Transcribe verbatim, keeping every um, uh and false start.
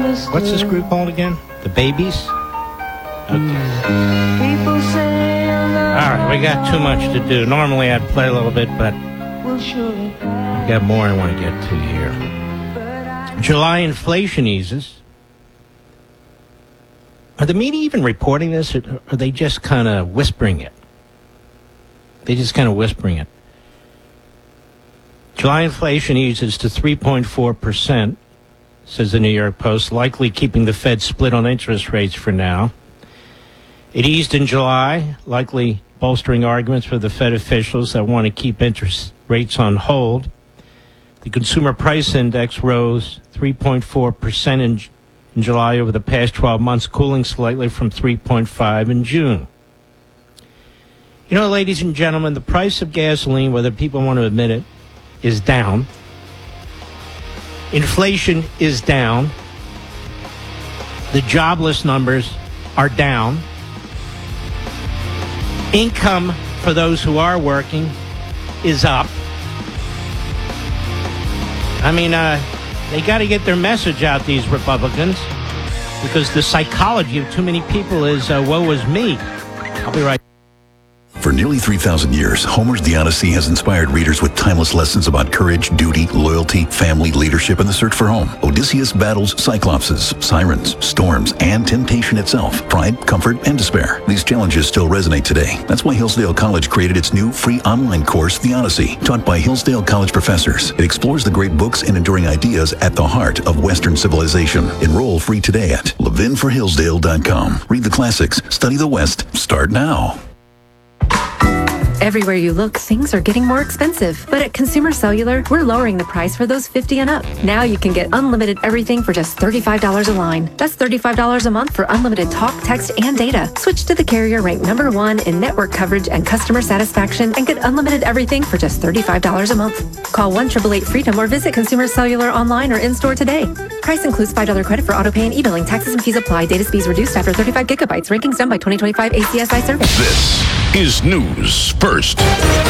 What's this group called again? The Babies? Okay. People say All right, we got too much to do. Normally I'd play a little bit, but we got more I want to get to here. July inflation eases. Are the media even reporting this, or are they just kind of whispering it? They just kind of whispering it. July inflation eases to three point four percent, says the New York Post, likely keeping the Fed split on interest rates for now. It eased in July, likely bolstering arguments for the Fed officials that want to keep interest rates on hold. The Consumer Price Index rose three point four percent in, in July over the past twelve months, cooling slightly from three point five in June. You know, ladies and gentlemen, the price of gasoline, whether people want to admit it, is down. Inflation is down. The jobless numbers are down. Income for those who are working is up. I mean, uh, they got to get their message out, these Republicans, because the psychology of too many people is, uh, woe is me. I'll be right back. For nearly three thousand years, Homer's The Odyssey has inspired readers with timeless lessons about courage, duty, loyalty, family, leadership, and the search for home. Odysseus battles Cyclopses, sirens, storms, and temptation itself, pride, comfort, and despair. These challenges still resonate today. That's why Hillsdale College created its new free online course, The Odyssey, taught by Hillsdale College professors. It explores the great books and enduring ideas at the heart of Western civilization. Enroll free today at levin for hillsdale dot com. Read the classics, study the West. Start now. Everywhere you look, things are getting more expensive. But at Consumer Cellular, we're lowering the price for those fifty and up. Now you can get unlimited everything for just thirty-five dollars a line. That's thirty-five dollars a month for unlimited talk, text, and data. Switch to the carrier ranked number one in network coverage and customer satisfaction and get unlimited everything for just thirty-five dollars a month. Call one eight eight eight freedom or visit Consumer Cellular online or in-store today. Price includes five dollars credit for auto pay and e-billing. Taxes and fees apply. Data speeds reduced after thirty-five gigabytes. Rankings done by twenty twenty-five A C S I survey. This is News First.